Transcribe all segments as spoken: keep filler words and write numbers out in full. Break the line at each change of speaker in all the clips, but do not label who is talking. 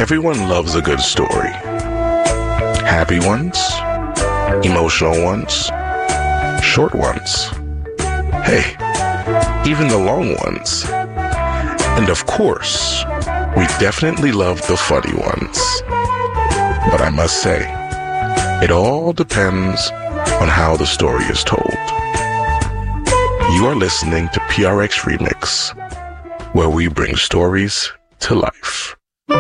Everyone loves a good story. Happy ones, emotional ones, short ones. Hey, even the long ones. And of course, we definitely love the funny ones. But I must say, it all depends on how the story is told. You are listening to P R X Remix, where we bring stories to life.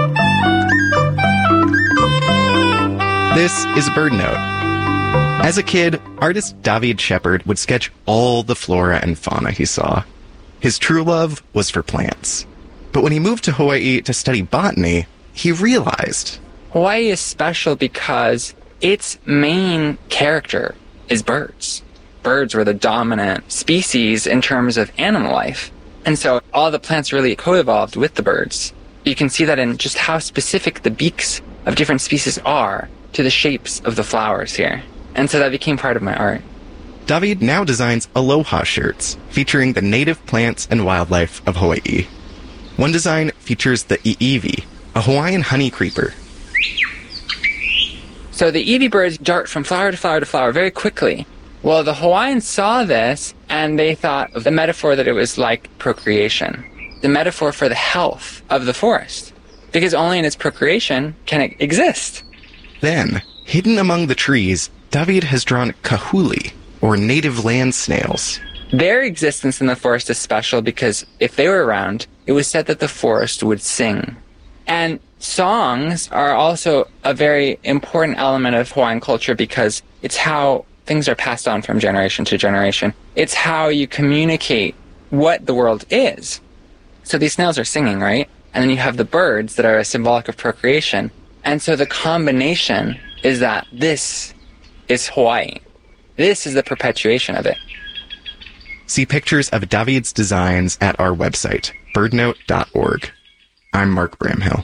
This is Bird Note. As a kid, artist David Shepard would sketch all the flora and fauna he saw. His true love was for plants. But when he moved to Hawaii to study botany, he realized
Hawaii is special because its main character is birds. Birds were the dominant species in terms of animal life. And so all the plants really co-evolved with the birds. You can see that in just how specific the beaks of different species are to the shapes of the flowers here. And so that became part of my art.
David now designs aloha shirts featuring the native plants and wildlife of Hawaii. One design features the iiwi, a Hawaiian honey creeper.
So the iiwi birds dart from flower to flower to flower very quickly. Well, the Hawaiians saw this and they thought of the metaphor that it was like procreation, the metaphor for the health of the forest, because only in its procreation can it exist.
Then, hidden among the trees, David has drawn kahuli, or native land snails.
Their existence in the forest is special because if they were around, it was said that the forest would sing. And songs are also a very important element of Hawaiian culture because it's how things are passed on from generation to generation. It's how you communicate what the world is. So these snails are singing, right? And then you have the birds that are symbolic of procreation. And so the combination is that this is Hawaii. This is the perpetuation of it.
See pictures of David's designs at our website, birdnote dot org. I'm Mark Bramhill.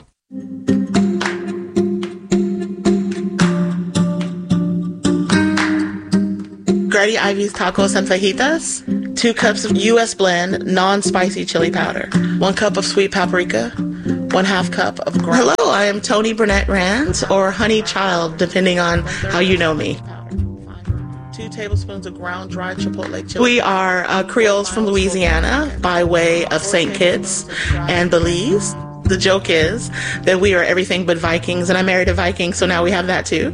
Grady Ivy's tacos and fajitas, two cups of U S blend non-spicy chili powder, one cup of sweet paprika, one half cup of ground. Hello, I am Tony Burnett Rand, or Honey Child, depending on how you know me. Two tablespoons of ground dry chipotle chili. We are uh, Creoles from Louisiana by way of Saint Kitts and Belize. The joke is that we are everything but Vikings, and I married a Viking, so now we have that too.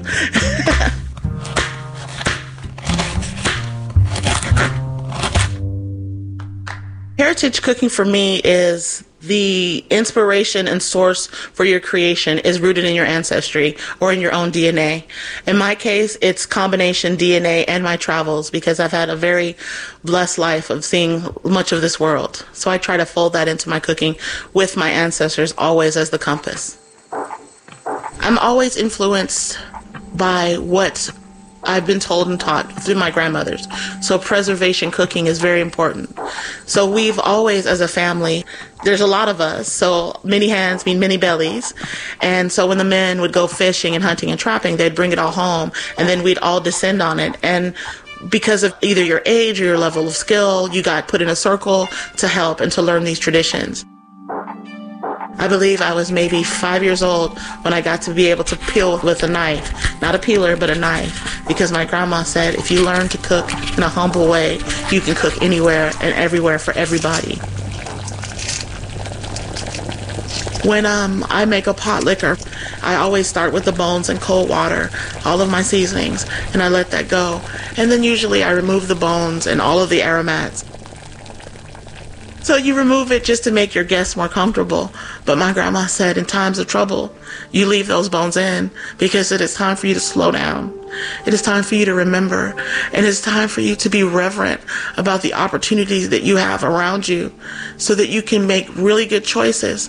Heritage cooking for me is the inspiration and source for your creation is rooted in your ancestry or in your own D N A. In my case, it's combination D N A and my travels because I've had a very blessed life of seeing much of this world. So I try to fold that into my cooking with my ancestors always as the compass. I'm always influenced by what I've been told and taught through my grandmothers. So preservation cooking is very important. So we've always, as a family, there's a lot of us, so many hands mean many bellies. And so when the men would go fishing and hunting and trapping, they'd bring it all home, and then we'd all descend on it. And because of either your age or your level of skill, you got put in a circle to help and to learn these traditions. I believe I was maybe five years old when I got to be able to peel with a knife. Not a peeler, but a knife. Because my grandma said, if you learn to cook in a humble way, you can cook anywhere and everywhere for everybody. When um, I make a pot liquor, I always start with the bones and cold water, all of my seasonings, and I let that go. And then usually I remove the bones and all of the aromats. So you remove it just to make your guests more comfortable. But my grandma said in times of trouble, you leave those bones in because it is time for you to slow down. It is time for you to remember. And it's time for you to be reverent about the opportunities that you have around you so that you can make really good choices.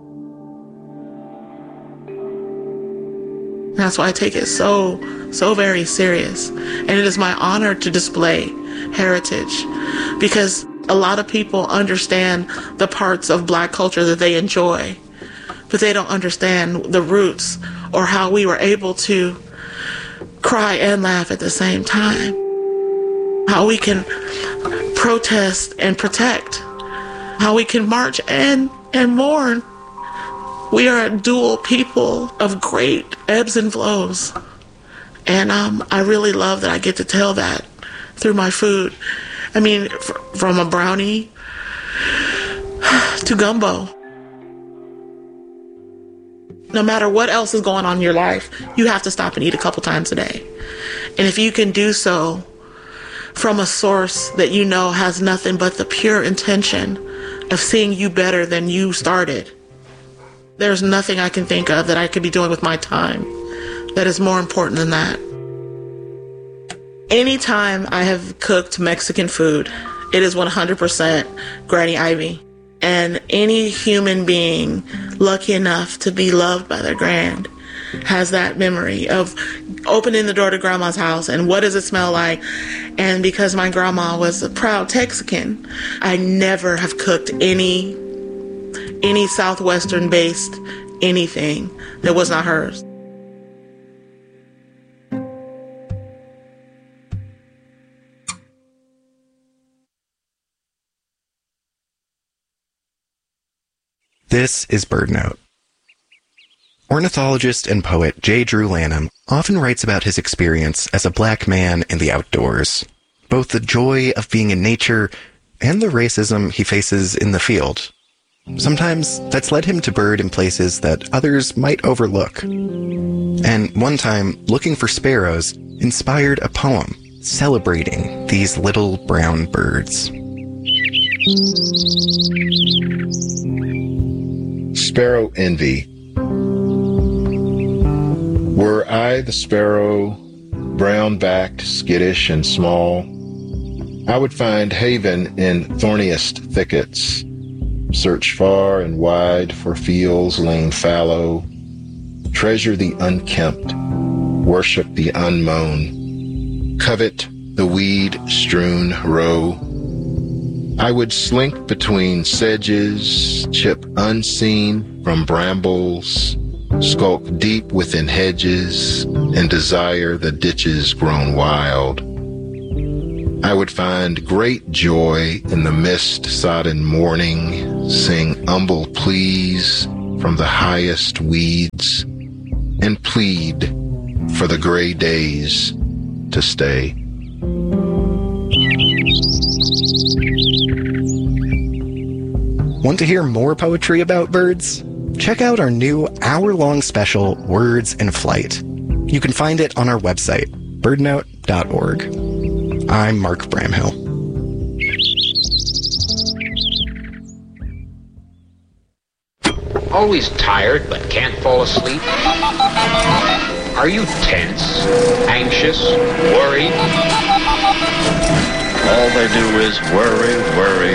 That's why I take it so, so very serious. And it is my honor to display heritage because a lot of people understand the parts of Black culture that they enjoy, but they don't understand the roots or how we were able to cry and laugh at the same time. How we can protest and protect. How we can march and, and mourn. We are dual people of great ebbs and flows. And um, I really love that I get to tell that through my food. I mean, fr- from a brownie to gumbo. No matter what else is going on in your life, you have to stop and eat a couple times a day. And if you can do so from a source that you know has nothing but the pure intention of seeing you better than you started, there's nothing I can think of that I could be doing with my time that is more important than that. Anytime I have cooked Mexican food, it is one hundred percent Granny Ivy. And any human being lucky enough to be loved by their grand has that memory of opening the door to grandma's house and what does it smell like? And because my grandma was a proud Texican, I never have cooked any any Southwestern based anything that was not hers.
This is BirdNote. Ornithologist and poet J. Drew Lanham often writes about his experience as a black man in the outdoors, both the joy of being in nature and the racism he faces in the field. Sometimes that's led him to bird in places that others might overlook. And one time, looking for sparrows inspired a poem celebrating these little brown birds.
Sparrow Envy. Were I the sparrow, brown-backed, skittish, and small, I would find haven in thorniest thickets, search far and wide for fields lain fallow, treasure the unkempt, worship the unmown, covet the weed-strewn row. I would slink between sedges, chip unseen from brambles, skulk deep within hedges, and desire the ditches grown wild. I would find great joy in the mist-sodden morning, sing humble pleas from the highest weeds, and plead for the gray days to stay.
Want to hear more poetry about birds? Check out our new hour-long special, Words in Flight. You can find it on our website, birdnote dot org. I'm Mark Bramhill.
Always tired but can't fall asleep? Are you tense, anxious, worried?
All they do is worry, worry,